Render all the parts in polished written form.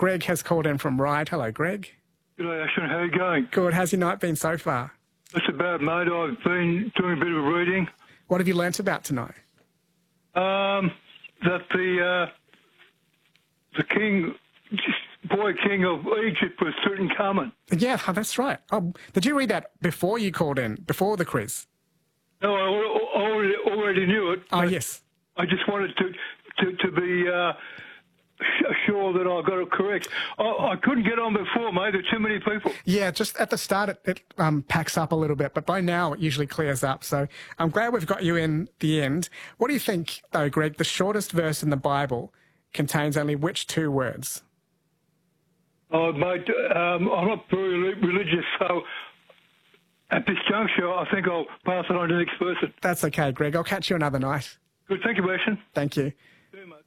Greg has called in from Ryde. Hello, Greg. Good day, Ashton. How are you going? Good. How's your night been so far? That's about, mate. I've been doing a bit of reading. What have you learnt about tonight? That the boy king of Egypt was Tutankhamun. Yeah, that's right. Oh, did you read that before you called in, before the quiz? No, I already knew it. Oh, yes. I just wanted to be sure that I got it correct. I couldn't get on before, mate. There are too many people. Yeah, just at the start it packs up a little bit, but by now it usually clears up. So I'm glad we've got you in the end. What do you think, though, Greg? The shortest verse in the Bible contains only which two words? Oh, mate, I'm not very religious, so at this juncture, I think I'll pass it on to the next person. That's okay, Greg. I'll catch you another night. Good. Thank you, Ashton. Thank you. See you, mate.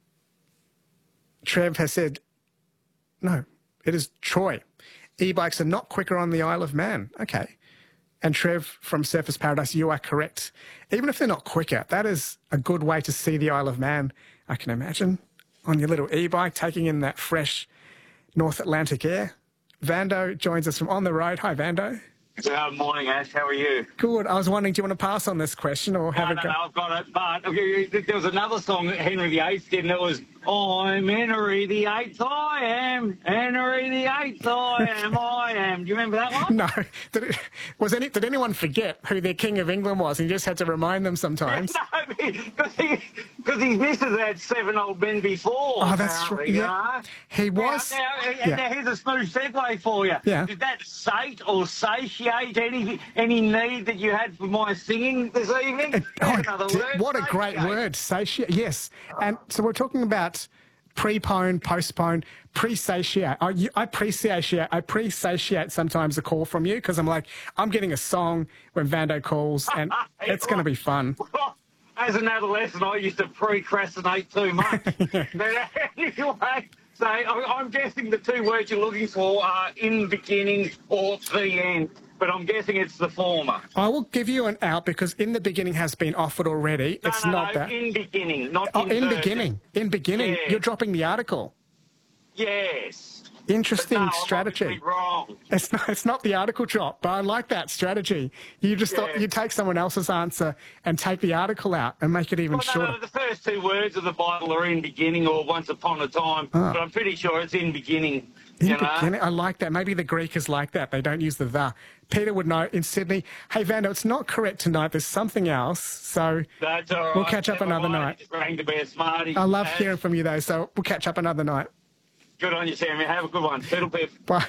Trev has said, no, it is Troy. E-bikes are not quicker on the Isle of Man. Okay. And Trev from Surfers Paradise, you are correct. Even if they're not quicker, that is a good way to see the Isle of Man, I can imagine, on your little e-bike, taking in that fresh North Atlantic air. Vando joins us from On the Road. Hi, Vando. Good morning, Ash. How are you? Good. I was wondering, do you want to pass on this question or have No, it go? I've got it. But there was another song that Henry VIII did, and it was, I'm Henry VIII, I am. Henry VIII, I am. Do you remember that one? No. Did anyone forget who their King of England was? And you just had to remind them sometimes. No, because his missus had 7 old men before. Oh, that's right. Yeah. He was. Now, here's a smooth segue for you. Yeah. Did that sate or satiate any need that you had for my singing this evening? What a great word, satiate. Yes. And so we're talking about prepone, postpone, pre-satiate. I pre-satiate sometimes a call from you because I'm like, I'm getting a song when Vando calls and it's going to be fun. As an adolescent, I used to procrastinate too much. But anyway, so I'm guessing the two words you're looking for are in beginning or the end. But I'm guessing it's the former. I will give you an out because in the beginning has been offered already. It's not that. In beginning, not in beginning. In beginning. Yeah. You're dropping the article. Yes. Interesting strategy. I'm wrong. It's not the article drop, but I like that strategy. You just thought you'd take someone else's answer and take the article out and make it even shorter. No, the first two words of the Bible are in beginning or once upon a time, but I'm pretty sure it's in beginning. In beginning, I like that. Maybe the Greek is like that. They don't use the. Peter would know in Sydney. Hey, Vando, it's not correct tonight. There's something else. So that's all right. We'll catch up another night. To be a smarty. I love hearing from you, though, so we'll catch up another night. Good on you, Sammy. Have a good one. Fiddle pip. Bye.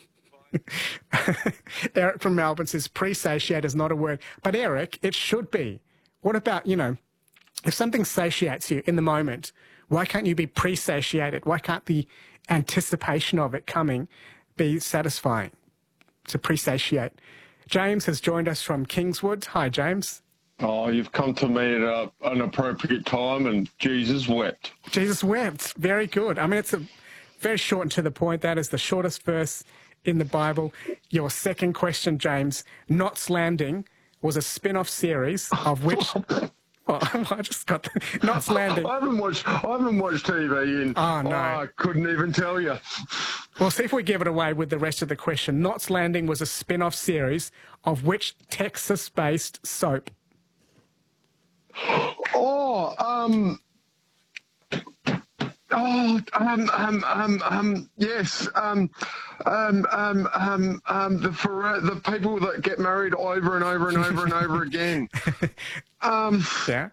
Eric from Melbourne says pre-satiate is not a word. But, Eric, it should be. What about, if something satiates you in the moment, why can't you be pre-satiated? Why can't the anticipation of it coming be satisfying to pre-satiate? James has joined us from Kingswood. Hi, James. Oh, you've come to me at an appropriate time, and Jesus wept. Jesus wept. Very good. I mean, it's a very short and to the point. That is the shortest verse in the Bible. Your second question, James. Knots Landing was a spin-off series of which... Well, I just got Knots Landing. I haven't watched TV in... Oh, no. I couldn't even tell you. Well, see if we give it away with the rest of the question. Knots Landing was a spin-off series of which Texas-based soap? Yes. The people that get married over and over and over and over again. Yeah.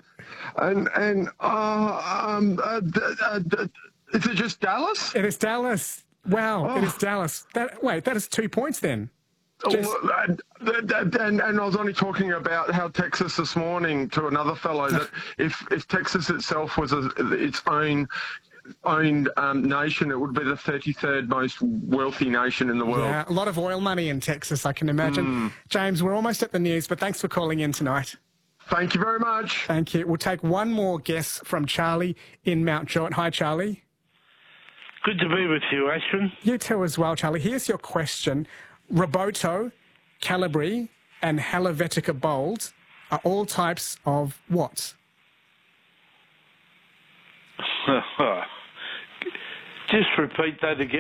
Is it just Dallas? It is Dallas. Wow, It is Dallas. That is 2 points then. And I was only talking about how Texas this morning to another fellow that if Texas itself was its own nation, it would be the 33rd most wealthy nation in the world. Yeah, a lot of oil money in Texas, I can imagine. James, we're almost at the news, but thanks for calling in tonight. Thank you very much. Thank you. We'll take one more guess from Charlie in Mount Jort. Hi, Charlie. Good to be with you, Ashton. You too as well, Charlie. Here's your question. Roboto, Calibri, and Helvetica Bold are all types of what? Just repeat that again.